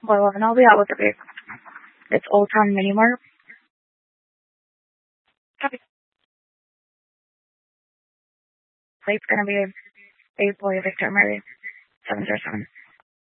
Well, I'll be out with the vehicle. It's Old Town Mini Mart. Copy. Plate's gonna be a boy Victor Mary 707.